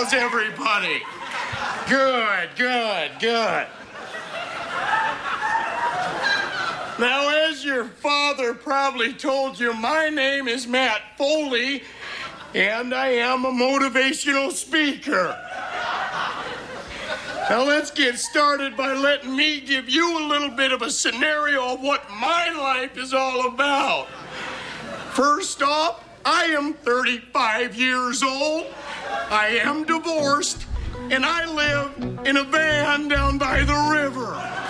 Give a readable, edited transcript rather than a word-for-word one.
How's everybody? Good. Now, as your father probably told you, my name is Matt Foley, and I am a motivational speaker. Now, let's get started by letting me give you a little bit of a scenario of what my life is all about. First off, I am 35 years old, I am divorced, and I live in a van down by the river.